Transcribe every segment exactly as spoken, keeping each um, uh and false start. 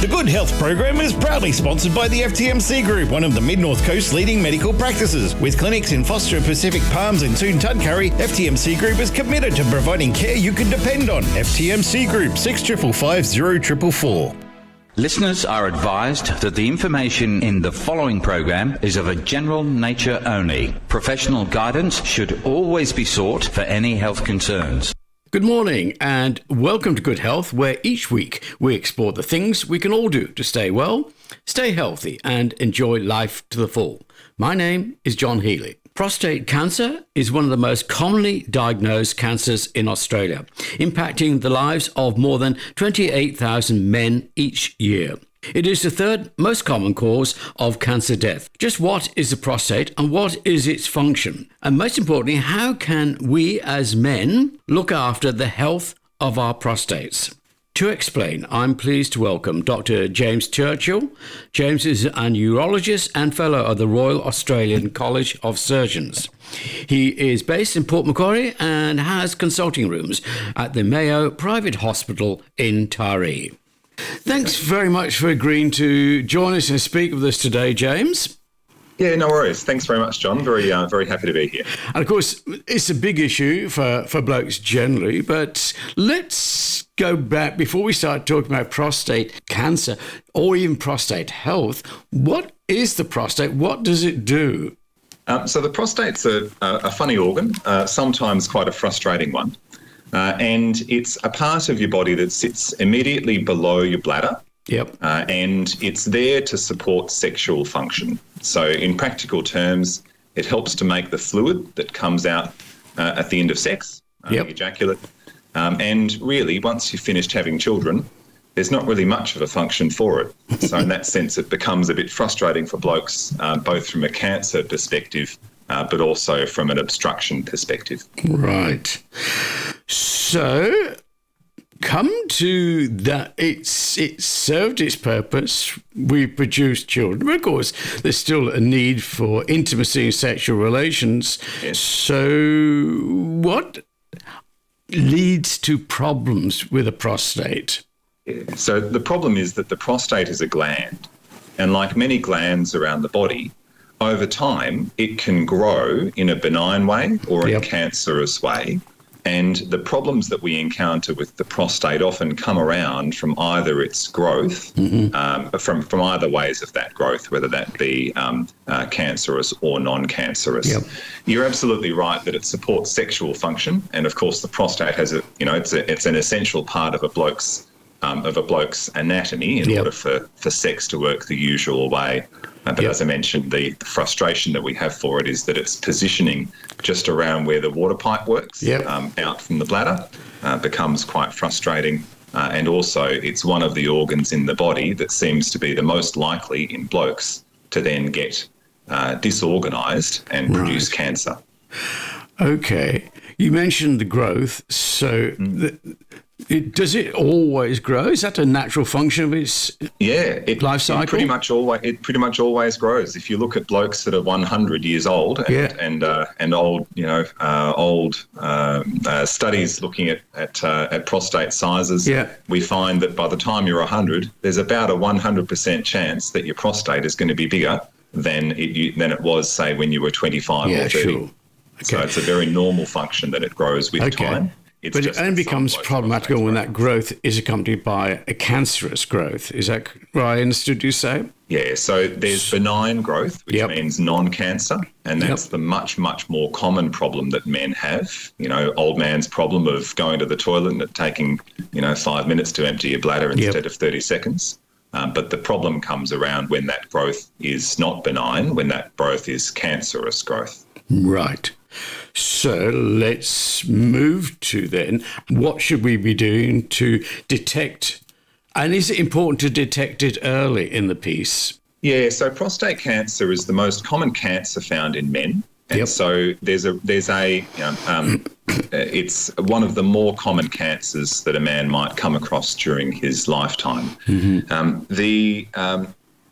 The Good Health program is proudly sponsored by the F T M C Group, one of the Mid-North Coast's leading medical practices. With clinics in Foster, Pacific Palms and soon Tuncurry, F T M C Group is committed to providing care you can depend on. F T M C Group, six five five five zero four four four. Listeners are advised that the information in the following program is of a general nature only. Professional guidance should always be sought for any health concerns. Good morning and welcome to Good Health, where each week we explore the things we can all do to stay well, stay healthy and enjoy life to the full. My name is John Healy. Prostate cancer is one of the most commonly diagnosed cancers in Australia, impacting the lives of more than twenty-eight thousand men each year. It is the third most common cause of cancer death. Just what is the prostate and what is its function? And most importantly, how can we as men look after the health of our prostates? To explain, I'm pleased to welcome Doctor James Churchill. James is a urologist and fellow of the Royal Australian College of Surgeons. He is based in Port Macquarie and has consulting rooms at the Mayo Private Hospital in Taree. Thanks very much for agreeing to join us and speak with us today, James. Yeah, no worries. Thanks very much, John. Very, uh, very happy to be here. And of course, it's a big issue for, for blokes generally, but let's go back before we start talking about prostate cancer or even prostate health. What is the prostate? What does it do? Um, so the prostate's a, a funny organ, uh, sometimes quite a frustrating one. Uh, and it's a part of your body that sits immediately below your bladder. Yep. Uh, and it's there to support sexual function. So in practical terms, it helps to make the fluid that comes out uh, at the end of sex, uh, yep. the ejaculate. Um, and really, once you've finished having children, there's not really much of a function for it. So in that sense, it becomes a bit frustrating for blokes, uh, both from a cancer perspective, uh, but also from an obstruction perspective. Right. So come to that, it's it served its purpose. We produced children. But of course, there's still a need for intimacy and sexual relations. Yes. So what leads to problems with a prostate? So the problem is that the prostate is a gland, and like many glands around the body, over time it can grow in a benign way or in Yep. a cancerous way. And the problems that we encounter with the prostate often come around from either its growth, mm-hmm. um, from, from either ways of that growth, whether that be um, uh, cancerous or non-cancerous. Yep. You're absolutely right that it supports sexual function. And of course, the prostate has a, you know, it's a, it's an essential part of a bloke's um, of a bloke's anatomy in Yep. order for, for sex to work the usual way. Uh, but Yep. as I mentioned, the, the frustration that we have for it is that it's positioning just around where the water pipe works, Yep. um, out from the bladder, uh, becomes quite frustrating. Uh, and also it's one of the organs in the body that seems to be the most likely in blokes to then get uh, disorganised and Right. produce cancer. Okay. You mentioned the growth. So Mm. the, it, does it always grow? Is that a natural function of its Yeah, it, life cycle? It pretty much always it pretty much always grows. If you look at blokes that are one hundred years old and Yeah. and, uh, and old, you know, uh, old um, uh, studies looking at at, uh, at prostate sizes, Yeah. we find that by the time you're one hundred, there's about a one hundred percent chance that your prostate is going to be bigger than it you, than it was, say, when you were twenty-five Yeah, or thirty. sure. So Okay. it's a very normal function that it grows with Okay. time. It's But it just only that some becomes blokes' problematical prostates when grow. that growth is accompanied by a cancerous growth. Is that what I understood you say? Yeah, so there's benign growth, which Yep. means non-cancer, and that's Yep. the much, much more common problem that men have. You know, old man's problem of going to the toilet and it taking, you know, five minutes to empty your bladder Yep. instead of thirty seconds. Um, but the problem comes around when that growth is not benign, when that growth is cancerous growth. Right. So let's move to then, what should we be doing to detect, and is it important to detect it early in the piece? Yeah, so prostate cancer is the most common cancer found in men. And Yep. so there's a there's a you know, um, it's one of the more common cancers that a man might come across during his lifetime. Mm-hmm. Um, the um,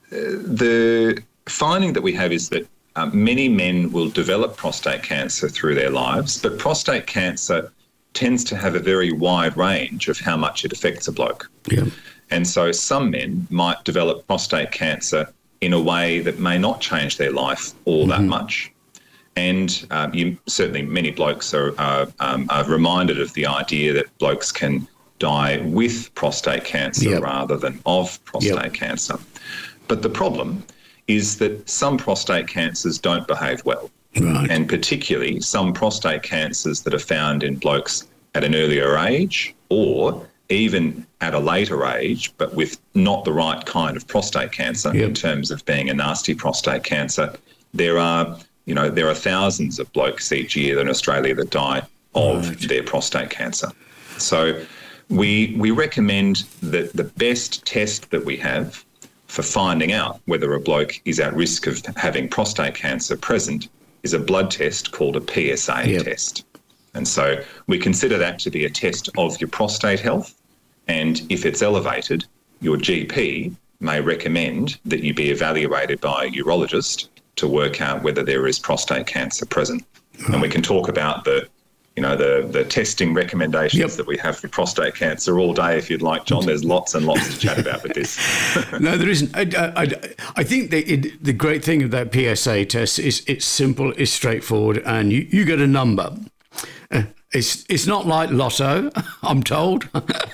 the finding that we have is that um, many men will develop prostate cancer through their lives, but prostate cancer tends to have a very wide range of how much it affects a bloke. Yeah. And so some men might develop prostate cancer in a way that may not change their life all mm-hmm. that much. And um, you, certainly many blokes are, are, um, are reminded of the idea that blokes can die with prostate cancer yep. rather than of prostate yep. cancer. But the problem is that some prostate cancers don't behave well. Right. And particularly some prostate cancers that are found in blokes at an earlier age or even at a later age, but with not the right kind of prostate cancer yep. in terms of being a nasty prostate cancer. There are, you know, there are thousands of blokes each year in Australia that die of right. their prostate cancer. So we we recommend that the best test that we have for finding out whether a bloke is at risk of having prostate cancer present is a blood test called a P S A yep. test. And so we consider that to be a test of your prostate health. And if it's elevated, your G P may recommend that you be evaluated by a urologist to work out whether there is prostate cancer present. Right. And we can talk about the, you know, the, the testing recommendations yep. that we have for prostate cancer all day if you'd like, John. There's lots and lots to chat about with this. No, there isn't. I, I, I think the, it, the great thing of that P S A test is it's simple, it's straightforward, and you, you get a number. Uh, it's it's not like Lotto, I'm told.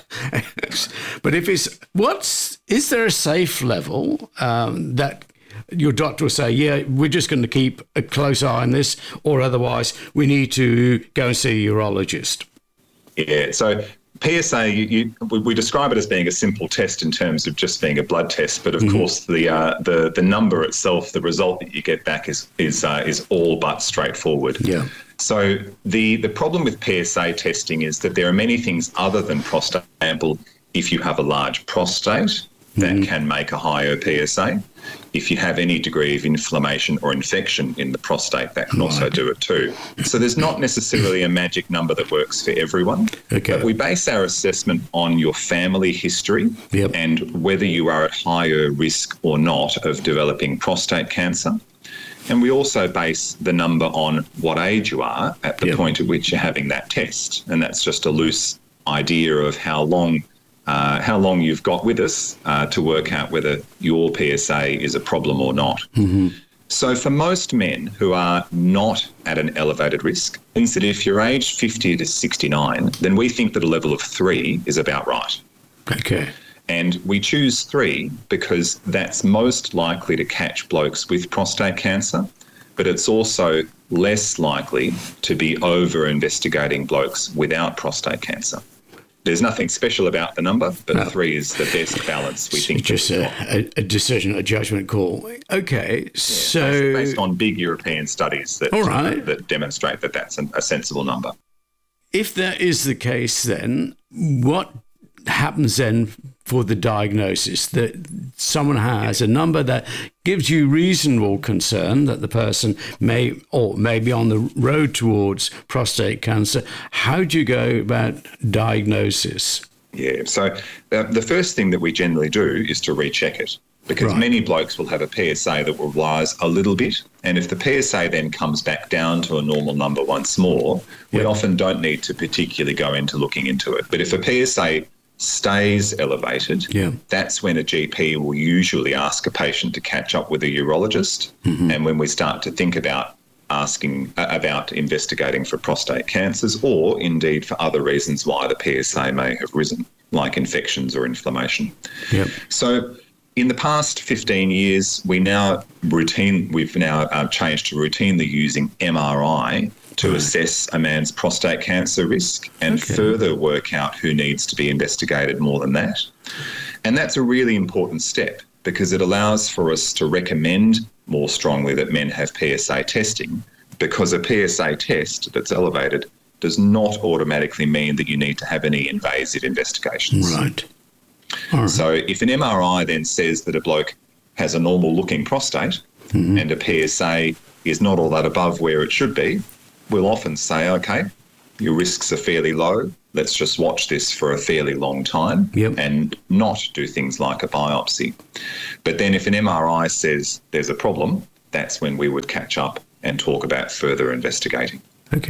But if it's, what's, is there a safe level um, that your doctor will say, yeah, we're just going to keep a close eye on this, or otherwise we need to go and see a urologist? Yeah, so P S A, you, you, we describe it as being a simple test in terms of just being a blood test, but of mm-hmm. course the uh, the the number itself, the result that you get back is is uh, is all but straightforward. Yeah. So the the problem with P S A testing is that there are many things other than prostate. For example, if you have a large prostate, that mm-hmm. can make a higher P S A. If you have any degree of inflammation or infection in the prostate, that can right. also do it too. So there's not necessarily a magic number that works for everyone. Okay. But we base our assessment on your family history yep. and whether you are at higher risk or not of developing prostate cancer. And we also base the number on what age you are at the yep. point at which you're having that test. And that's just a loose idea of how long Uh, how long you've got with us uh, to work out whether your P S A is a problem or not. Mm-hmm. So for most men who are not at an elevated risk, means that if you're aged fifty to sixty-nine, then we think that a level of three is about right. Okay. And we choose three because that's most likely to catch blokes with prostate cancer, but it's also less likely to be over-investigating blokes without prostate cancer. There's nothing special about the number, but no. three is the best balance we it's think. Just a, a, a decision, a judgment call. Okay, yeah, so based, based on big European studies that all right. that demonstrate that that's an, a sensible number. If that is the case, then what happens then for the diagnosis? That someone has a number that gives you reasonable concern that the person may or may be on the road towards prostate cancer. How do you go about diagnosis? Yeah, so uh, the first thing that we generally do is to recheck it, because right. many blokes will have a P S A that will rise a little bit, and if the P S A then comes back down to a normal number once more, we yep. often don't need to particularly go into looking into it. But if a P S A stays elevated, yeah. that's when a G P will usually ask a patient to catch up with a urologist. Mm-hmm. And when we start to think about asking uh, about investigating for prostate cancers, or indeed for other reasons why the P S A may have risen, like infections or inflammation. Yep. So in the past fifteen years, we now routine we've now uh, changed to routinely using M R I to right. assess a man's prostate cancer risk and okay. further work out who needs to be investigated more than that. And that's a really important step, because it allows for us to recommend more strongly that men have P S A testing, because a P S A test that's elevated does not automatically mean that you need to have any invasive investigations. Right. All right. So if an M R I then says that a bloke has a normal looking prostate mm-hmm. and a P S A is not all that above where it should be, we'll often say, okay, your risks are fairly low. Let's just watch this for a fairly long time yep. and not do things like a biopsy. But then if an M R I says there's a problem, that's when we would catch up and talk about further investigating. Okay.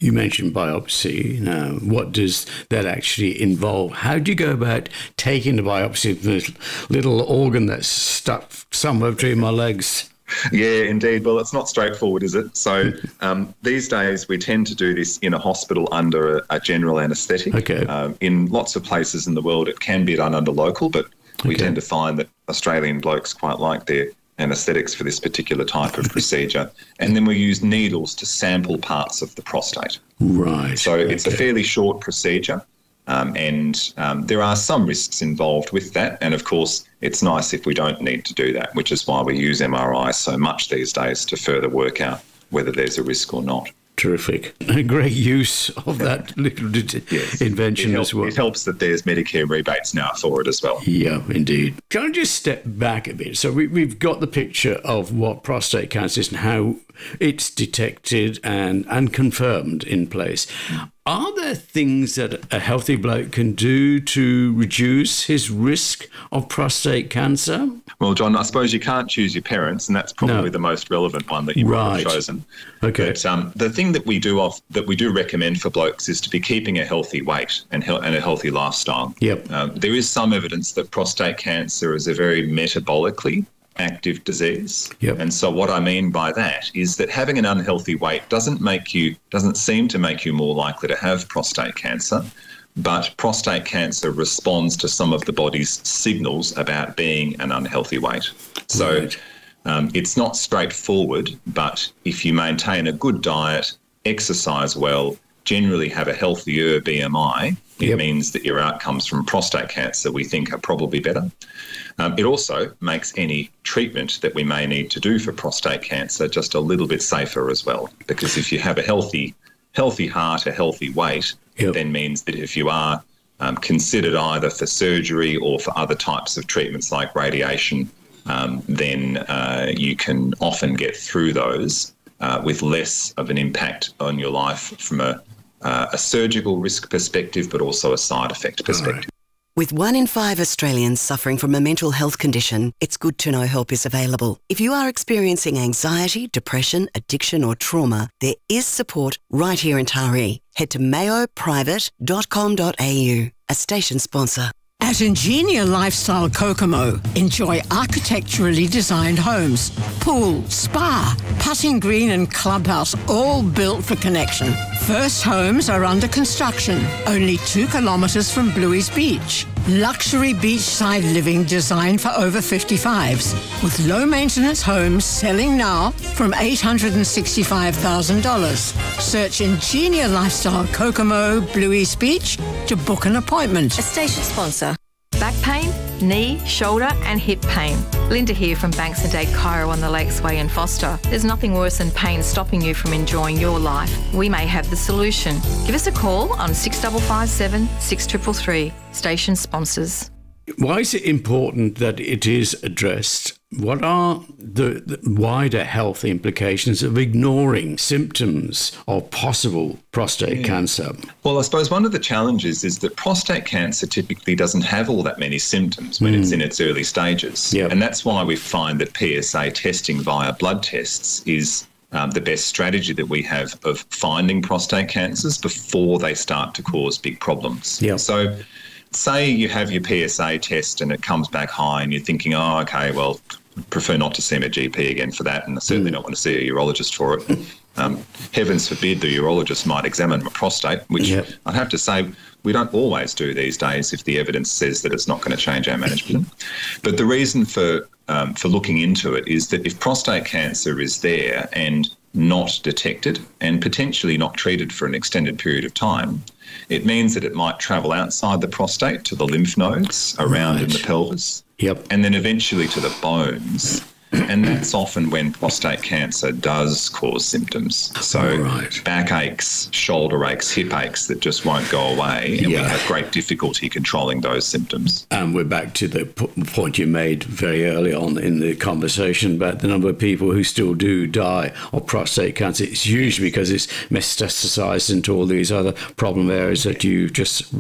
You mentioned biopsy. Now, what does that actually involve? How do you go about taking the biopsy of this little organ that's stuck somewhere between my legs? Yeah, indeed. Well, it's not straightforward, is it? So um, these days we tend to do this in a hospital under a, a general anaesthetic. Okay. Um, in lots of places in the world, it can be done under local, but we Okay. tend to find that Australian blokes quite like their anaesthetics for this particular type of procedure. And then we use needles to sample parts of the prostate. Right. So it's a Okay. fairly short procedure. Um, and um, there are some risks involved with that. And of course, it's nice if we don't need to do that, which is why we use M R I so much these days to further work out whether there's a risk or not. Terrific. A great use of that little d- Yes. invention It, help, as well. it helps that there's Medicare rebates now for it as well. Yeah, indeed. Can I just step back a bit? So we, we've got the picture of what prostate cancer is and how it's detected and, and confirmed in place. Are there things that a healthy bloke can do to reduce his risk of prostate cancer? Well, John, I suppose you can't choose your parents, and that's probably No. the most relevant one that you might Right. have chosen. Okay. But um, the thing that we do off, that we do recommend for blokes is to be keeping a healthy weight and, he- and a healthy lifestyle. Yep. Um, there is some evidence that prostate cancer is a very metabolically active disease. Yep. And so what I mean by that is that having an unhealthy weight doesn't make you, doesn't seem to make you more likely to have prostate cancer, but prostate cancer responds to some of the body's signals about being an unhealthy weight. So Right. um, it's not straightforward, but if you maintain a good diet, exercise well, generally have a healthier B M I, it Yep. means that your outcomes from prostate cancer, we think, are probably better. Um, it also makes any treatment that we may need to do for prostate cancer just a little bit safer as well, because if you have a healthy, healthy heart, a healthy weight, Yep. it then means that if you are um, considered either for surgery or for other types of treatments like radiation, um, then uh, you can often get through those uh, with less of an impact on your life from a, uh, a surgical risk perspective, but also a side effect perspective. With one in five Australians suffering from a mental health condition, it's good to know help is available. If you are experiencing anxiety, depression, addiction or trauma, there is support right here in Taree. Head to mayo private dot com dot a u, a station sponsor. At Ingenia Lifestyle Kokomo, enjoy architecturally designed homes, pool, spa, putting green and clubhouse, all built for connection. First homes are under construction, only two kilometres from Bluey's Beach. Luxury beachside living designed for over fifty-fives, with low-maintenance homes selling now from eight hundred sixty-five thousand dollars. Search Ingenia Lifestyle Kokomo, Bluey's Beach to book an appointment. A station sponsor. Back pain, knee, shoulder and hip pain. Linda here from Banks and Day Chiro on the Lakesway in Foster. There's nothing worse than pain stopping you from enjoying your life. We may have the solution. Give us a call on six five five seven, six three three three. Station sponsors. Why is it important that it is addressed? What are the, the wider health implications of ignoring symptoms of possible prostate cancer? Well, I suppose one of the challenges is that prostate cancer typically doesn't have all that many symptoms when it's in its early stages. Yep. And that's why we find that P S A testing via blood tests is um, the best strategy that we have of finding prostate cancers before they start to cause big problems. Yep. So say you have your P S A test and it comes back high and you're thinking, oh, okay, well, prefer not to see my G P again for that, and I certainly don't want to see a urologist for it. Um, heavens forbid the urologist might examine my prostate, which Yep. I'd have to say we don't always do these days if the evidence says that it's not going to change our management. But the reason for um, for looking into it is that if prostate cancer is there and not detected and potentially not treated for an extended period of time, it means that it might travel outside the prostate to the lymph nodes around in the Right. pelvis, Yep. and then eventually to the bones. And that's often when prostate cancer does cause symptoms. So Right. backaches, shoulder aches, hip aches that just won't go away, and Yeah. we have great difficulty controlling those symptoms. And we're back to the p- point you made very early on in the conversation about the number of people who still do die of prostate cancer. It's usually because it's metastasized into all these other problem areas that you just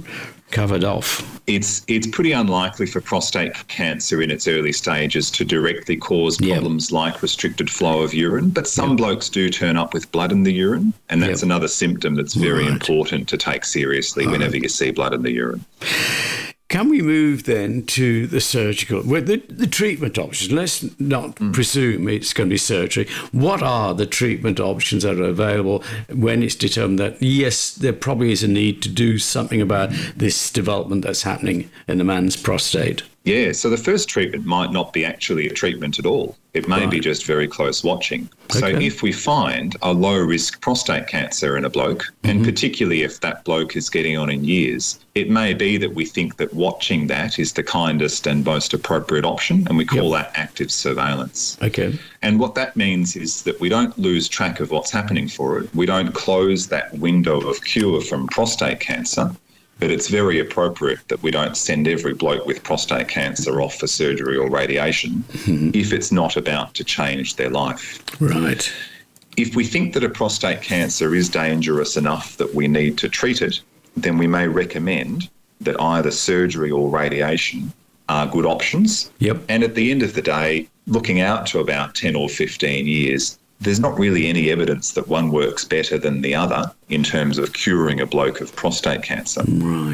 covered off. It's it's pretty unlikely for prostate cancer in its early stages to directly cause problems yep. like restricted flow of urine, but some yep. blokes do turn up with blood in the urine, and that's yep. another symptom that's very right. important to take seriously right. whenever you see blood in the urine. Can we move then to the surgical, well, the, the treatment options? Let's not mm. presume it's going to be surgery. What are the treatment options that are available when it's determined that, yes, there probably is a need to do something about this development that's happening in the man's prostate? Yeah, so the first treatment might not be actually a treatment at all. It may right. be just very close watching. Okay. So if we find a low-risk prostate cancer in a bloke, mm-hmm. and particularly if that bloke is getting on in years, it may be that we think that watching that is the kindest and most appropriate option, and we call yep. that active surveillance. Okay. And what that means is that we don't lose track of what's happening for it. We don't close that window of cure from prostate cancer. But it's very appropriate that we don't send every bloke with prostate cancer off for surgery or radiation mm-hmm. if it's not about to change their life. Right. If we think that a prostate cancer is dangerous enough that we need to treat it, then we may recommend that either surgery or radiation are good options. Yep. And at the end of the day, looking out to about ten or fifteen years, there's not really any evidence that one works better than the other in terms of curing a bloke of prostate cancer. Right.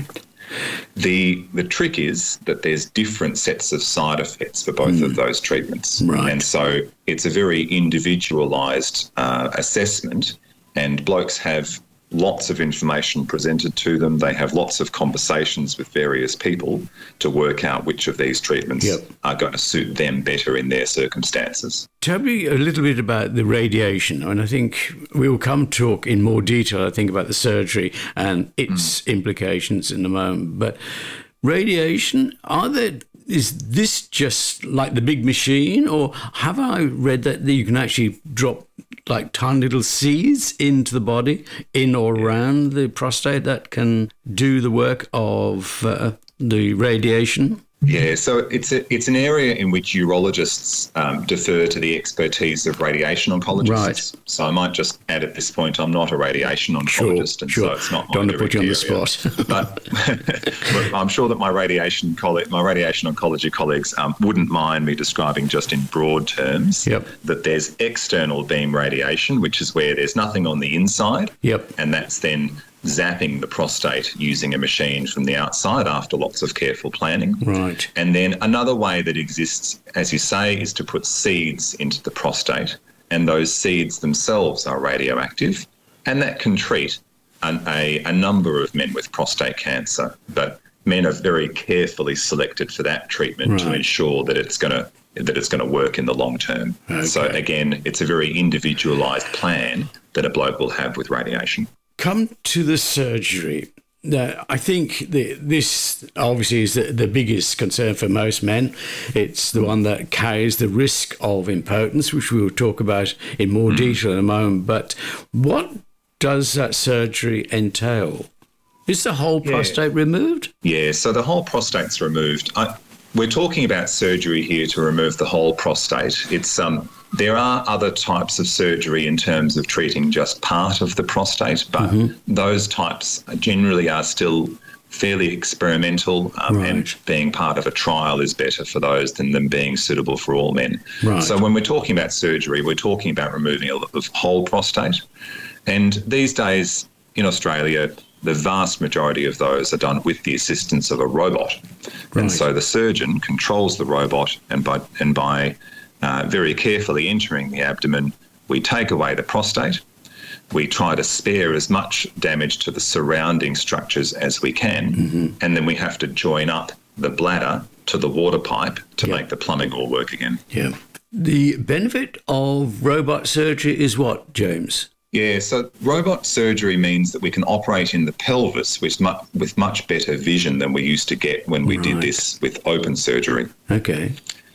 The the trick is that there's different sets of side effects for both mm. of those treatments. Right. And so it's a very individualised uh, assessment, and blokes have lots of information presented to them. They have lots of conversations with various people to work out which of these treatments yep. are going to suit them better in their circumstances. Tell me a little bit about the radiation. And I think we will come talk in more detail, I think, about the surgery and its mm. implications in a moment. But radiation, are there... is this just like the big machine, or have I read that you can actually drop like tiny little seeds into the body, in or around the prostate, that can do the work of uh, the radiation? Yeah, so it's a, it's an area in which urologists um, defer to the expertise of radiation oncologists. Right. So I might just add at this point, I'm not a radiation oncologist, sure, and sure. so it's not my Don't put you on area. the spot. but, but I'm sure that my radiation coll- my radiation oncology colleagues um, wouldn't mind me describing just in broad terms yep. that there's external beam radiation, which is where there's nothing on the inside, yep. and that's then zapping the prostate using a machine from the outside after lots of careful planning. Right. And then another way that exists, as you say, is to put seeds into the prostate, and those seeds themselves are radioactive, and that can treat an, a, a number of men with prostate cancer, but men are very carefully selected for that treatment right. to ensure that it's going to that it's going to work in the long term. Okay. So again, it's a very individualised plan that a bloke will have with radiation. Come to the surgery. Now, I think the, this obviously is the, the biggest concern for most men. It's the one that carries the risk of impotence, which we will talk about in more mm. detail in a moment. But what does that surgery entail? Is the whole yeah. prostate removed? Yeah, so the whole prostate's removed. I, we're talking about surgery here to remove the whole prostate. It's um. There are other types of surgery in terms of treating just part of the prostate, but mm-hmm. those types generally are still fairly experimental, um, right. and being part of a trial is better for those than them being suitable for all men. Right. So when we're talking about surgery, we're talking about removing a whole prostate. And these days in Australia, the vast majority of those are done with the assistance of a robot. Right. And so the surgeon controls the robot, and by and by Uh, very carefully entering the abdomen, we take away the prostate. We try to spare as much damage to the surrounding structures as we can, mm-hmm. and then we have to join up the bladder to the water pipe to yeah. make the plumbing all work again. Yeah. The benefit of robot surgery is what, James? Yeah, so robot surgery means that we can operate in the pelvis with much, with much better vision than we used to get when we right. did this with open surgery. Okay.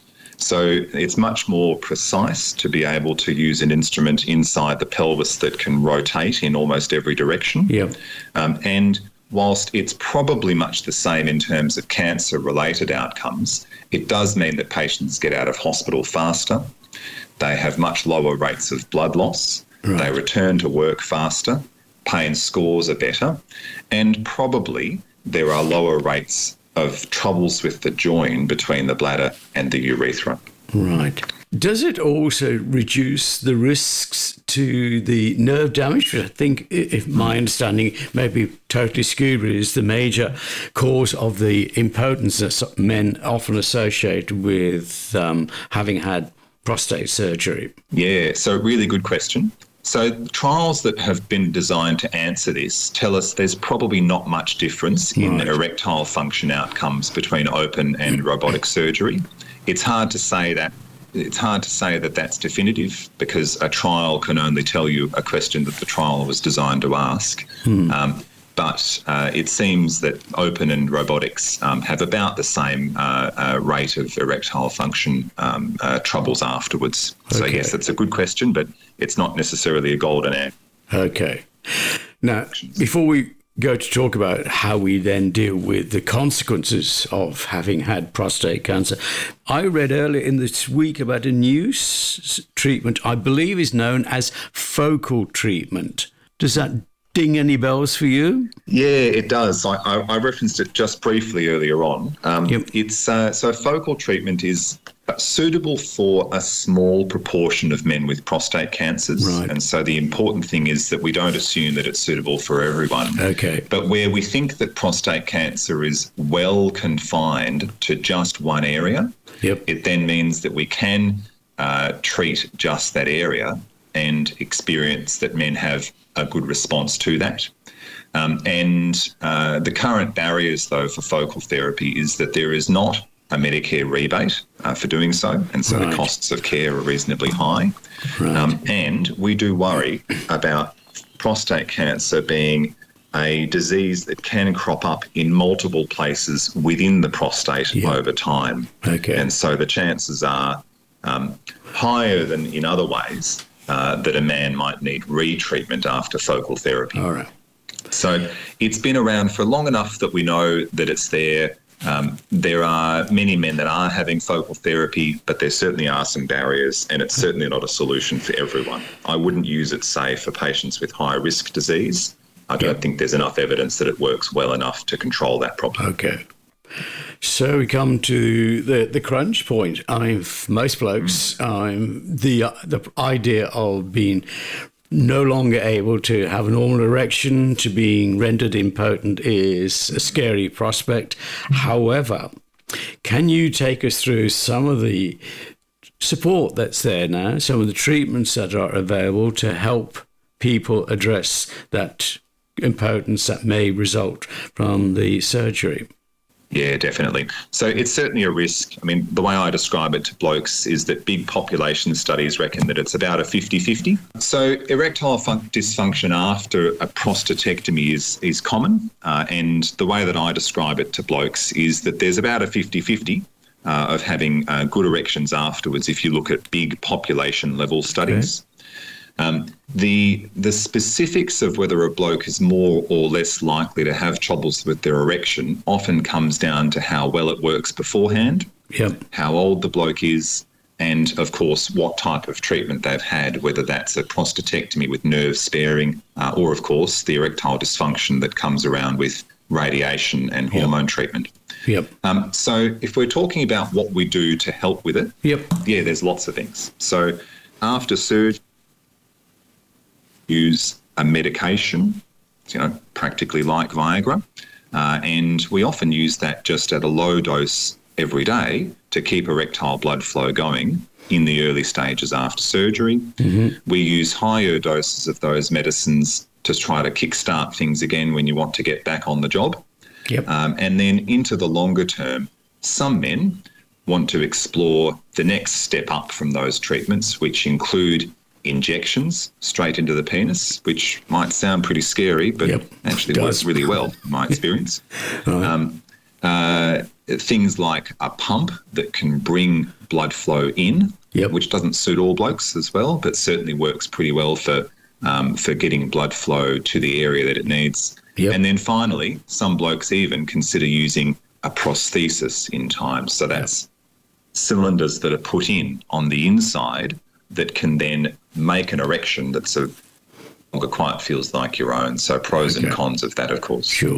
So it's much more precise to be able to use an instrument inside the pelvis that can rotate in almost every direction. Yep. Um, and whilst it's probably much the same in terms of cancer-related outcomes, it does mean that patients get out of hospital faster. They have much lower rates of blood loss. Right. They return to work faster. Pain scores are better. And probably there are lower rates of troubles with the join between the bladder and the urethra. Right. Does it also reduce the risks to the nerve damage, which I think, if my understanding may be totally skewed, but is the major cause of the impotence that men often associate with um, having had prostate surgery? Yeah, so really good question. So trials that have been designed to answer this tell us there's probably not much difference in Right. erectile function outcomes between open and robotic surgery. It's hard to say that it's hard to say that that's definitive, because a trial can only tell you a question that the trial was designed to ask. Hmm. Um, but uh, it seems that open and robotics um, have about the same uh, uh, rate of erectile function um, uh, troubles afterwards. So Okay. yes, that's a good question, but it's not necessarily a golden answer. Okay. Now, before we go to talk about how we then deal with the consequences of having had prostate cancer, I read earlier in this week about a new s- treatment I believe is known as focal treatment. Does that ding any bells for you? Yeah, it does. I, I, I referenced it just briefly earlier on. Um, Yep. It's uh, so focal treatment is suitable for a small proportion of men with prostate cancers, Right. and so the important thing is that we don't assume that it's suitable for everyone. Okay. But where we think that prostate cancer is well confined to just one area, Yep. it then means that we can uh, treat just that area and experience that men have a good response to that. Um, and uh, the current barriers, though, for focal therapy is that there is not a Medicare rebate uh, for doing so, and so Right. the costs of care are reasonably high. Right. Um, and we do worry about prostate cancer being a disease that can crop up in multiple places within the prostate Yeah. over time. Okay. And so the chances are um, higher than in other ways uh, that a man might need retreatment after focal therapy. All right. So it's been around for long enough that we know that it's there. Um, there are many men that are having focal therapy, but there certainly are some barriers, and it's certainly not a solution for everyone. I wouldn't use it, say, for patients with high risk disease. I don't think there's enough evidence that it works well enough to control that problem. Okay. So we come to the, the crunch point. I mean, for most blokes, um, the the idea of being no longer able to have a normal erection, to being rendered impotent, is a scary prospect. However, can you take us through some of the support that's there now, some of the treatments that are available to help people address that impotence that may result from the surgery? Yeah, definitely. So it's certainly a risk. I mean, the way I describe it to blokes is that big population studies reckon that it's about a fifty-fifty. So erectile fun- dysfunction after a prostatectomy is, is common. Uh, and the way that I describe it to blokes is that there's about a fifty-fifty uh, of having uh, good erections afterwards if you look at big population level studies. Um, the the specifics of whether a bloke is more or less likely to have troubles with their erection often comes down to how well it works beforehand, Yep. how old the bloke is, and, of course, what type of treatment they've had, whether that's a prostatectomy with nerve sparing uh, or, of course, the erectile dysfunction that comes around with radiation and hormone treatment. Yep. Um, so if we're talking about what we do to help with it, Yep. yeah, there's lots of things. So after surgery, use a medication, you know, practically like Viagra, uh, and we often use that just at a low dose every day to keep erectile blood flow going in the early stages after surgery. Mm-hmm. We use higher doses of those medicines to try to kickstart things again when you want to get back on the job. Yep. Um, and then into the longer term, some men want to explore the next step up from those treatments, which include injections straight into the penis, which might sound pretty scary, but Yep. actually Does. works really well in my experience. Right. Um, uh, things like a pump that can bring blood flow in, Yep. which doesn't suit all blokes as well, but certainly works pretty well for um, for getting blood flow to the area that it needs. Yep. And then finally, some blokes even consider using a prosthesis in time. So that's cylinders that are put in on the inside that can then make an erection that's a longer quite feels like your own. So pros Okay. and cons of that, of course. Sure.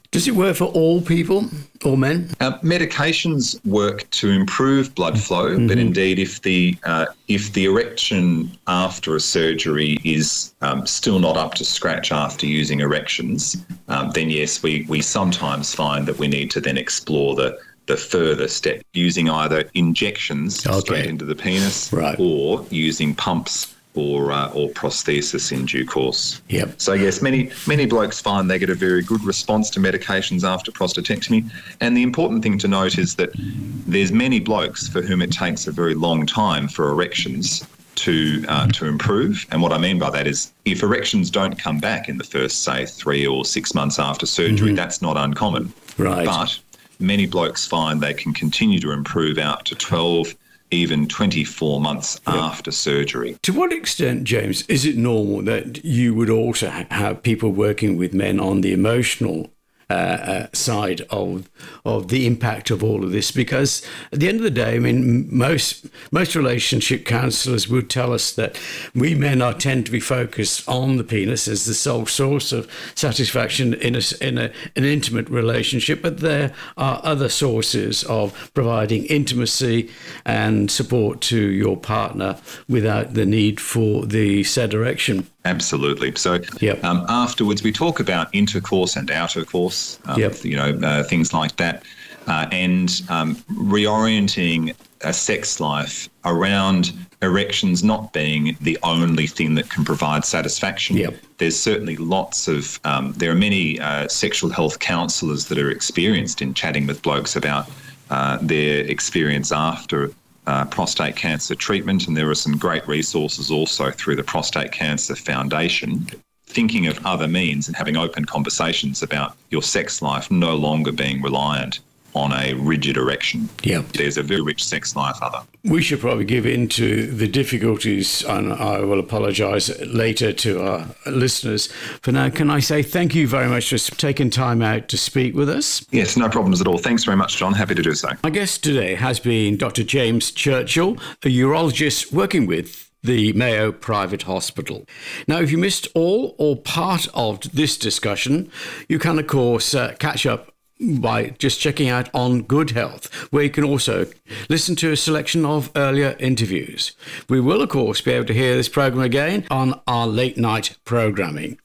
Does it work for all people, all men? Uh, medications work to improve blood flow, mm-hmm. but indeed, if the uh, if the erection after a surgery is um, still not up to scratch after using erections, um, then yes, we we sometimes find that we need to then explore the the further step, using either injections okay. straight into the penis, right. or using pumps. Or, uh, or prosthesis in due course. Yep. So yes, many many blokes find they get a very good response to medications after prostatectomy. And the important thing to note is that there's many blokes for whom it takes a very long time for erections to uh, to improve. And what I mean by that is if erections don't come back in the first, say, three or six months after surgery, mm-hmm. that's not uncommon. Right. But many blokes find they can continue to improve out to twelve, even twenty-four months yep. after surgery. To what extent, James, is it normal that you would also ha- have people working with men on the emotional uh, uh, side of of the impact of all of this? Because at the end of the day, I mean, most most relationship counsellors would tell us that we men are tend to be focused on the penis as the sole source of satisfaction in a, in a, an intimate relationship, but there are other sources of providing intimacy and support to your partner without the need for the said erection. Absolutely. So yep. um, afterwards, we talk about intercourse and outer course, um, yep. you know, uh, things like that, uh, and um, reorienting a sex life around erections not being the only thing that can provide satisfaction. Yep. There's certainly lots of, um, there are many uh, sexual health counsellors that are experienced in chatting with blokes about uh, their experience after Uh, prostate cancer treatment, and there are some great resources also through the Prostate Cancer Foundation, thinking of other means and having open conversations about your sex life no longer being reliant on a rigid erection. Yeah. There's a very rich sex life other. We should probably give in to the difficulties, and I will apologise later to our listeners. For now, can I say thank you very much for taking time out to speak with us? Yes, no problems at all. Thanks very much, John. Happy to do so. My guest today has been Doctor James Churchill, a urologist working with the Mayo Private Hospital. Now, if you missed all or part of this discussion, you can, of course, uh, catch up by just checking out On Good Health, where you can also listen to a selection of earlier interviews. We will, of course, be able to hear this program again on our late night programming.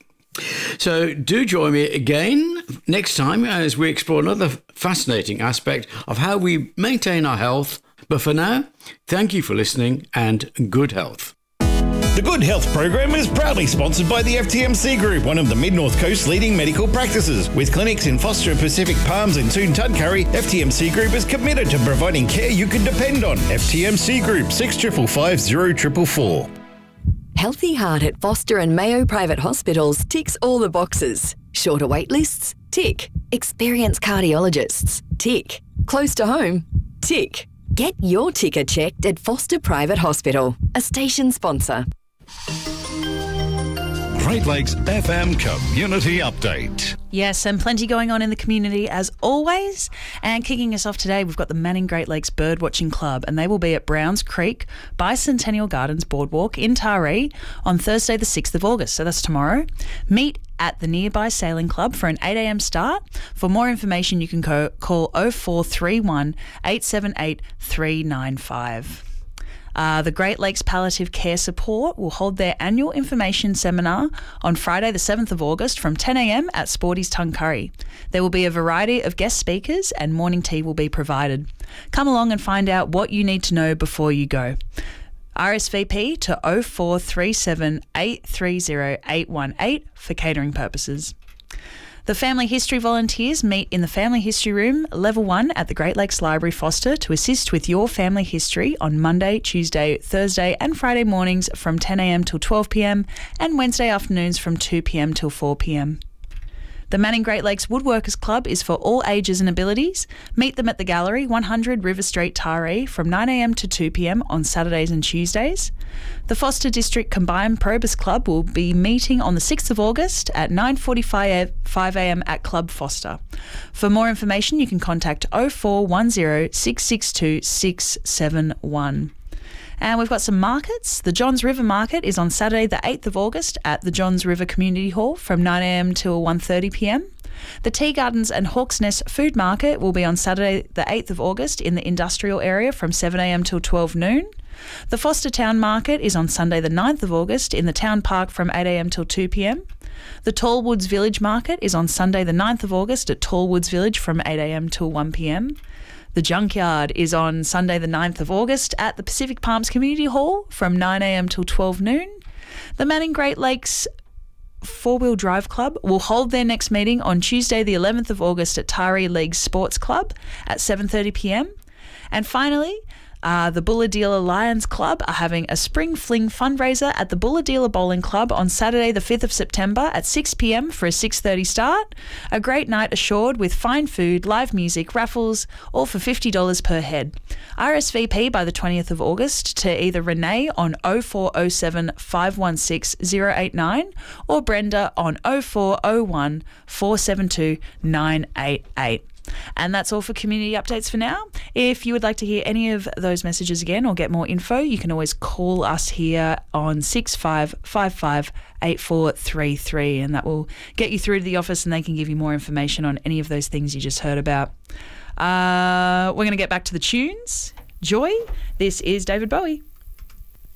So do join me again next time as we explore another fascinating aspect of how we maintain our health. But for now, thank you for listening and good health. The Good Health program is proudly sponsored by the F T M C Group, one of the Mid-North Coast's leading medical practices. With clinics in Foster and Pacific Palms and Toon Tudcarry, F T M C Group is committed to providing care you can depend on. F T M C Group, six five five, zero four four four. Healthy Heart at Foster and Mayo Private Hospitals ticks all the boxes. Shorter wait lists? Tick. Experienced cardiologists? Tick. Close to home? Tick. Get your ticker checked at Foster Private Hospital, a station sponsor. Great Lakes F M Community Update. Yes, and plenty going on in the community as always. And kicking us off today, we've got the Manning Great Lakes Birdwatching Club, and they will be at Browns Creek Bicentennial Gardens Boardwalk in Taree on Thursday the sixth of August, so that's tomorrow. Meet at the nearby Sailing Club for an eight a.m. start. For more information, you can co- call oh four three one, eight seven eight, three nine five. Uh, the Great Lakes Palliative Care Support will hold their annual information seminar on Friday the seventh of August from ten a.m. at Sporty's Tuncurry. There will be a variety of guest speakers and morning tea will be provided. Come along and find out what you need to know before you go. R S V P to oh four three seven, eight three oh, eight one eight for catering purposes. The Family History Volunteers meet in the Family History Room, Level one at the Great Lakes Library, Foster, to assist with your family history on Monday, Tuesday, Thursday and Friday mornings from ten a.m. till twelve p.m. and Wednesday afternoons from two p.m. till four p.m. The Manning Great Lakes Woodworkers Club is for all ages and abilities. Meet them at the Gallery, one hundred River Street, Taree, from nine a.m. to two p.m. on Saturdays and Tuesdays. The Foster District Combined Probus Club will be meeting on the sixth of August at nine forty-five a.m. at Club Foster. For more information, you can contact oh four one oh, six six two, six seven one. And we've got some markets. The Johns River Market is on Saturday the eighth of August at the Johns River Community Hall from nine a.m. till one thirty p.m. The Tea Gardens and Hawks Nest Food Market will be on Saturday the eighth of August in the industrial area from seven a m till twelve noon. The Foster Town Market is on Sunday the ninth of August in the Town Park from eight a m till two p m. The Tallwoods Village Market is on Sunday the ninth of August at Tallwoods Village from eight a m till one p m. The Junkyard is on Sunday the ninth of August at the Pacific Palms Community Hall from nine a m till twelve noon. The Manning Great Lakes Four-Wheel Drive Club will hold their next meeting on Tuesday the eleventh of August at Taree League Sports Club at seven thirty p m. And finally, Uh, the Bulahdelah Lions Club are having a Spring Fling fundraiser at the Bulahdelah Bowling Club on Saturday the fifth of September at six p m for a six thirty start. A great night assured with fine food, live music, raffles, all for fifty dollars per head. R S V P by the twentieth of August to either Renee on oh four oh seven, five one six, oh eight nine or Brenda on oh four oh one, four seven two, nine eight eight. And that's all for community updates for now. If you would like to hear any of those messages again or get more info, you can always call us here on six five five five, eight four three three, and that will get you through to the office and they can give you more information on any of those things you just heard about. Uh, we're going to get back to the tunes. Joy, this is David Bowie.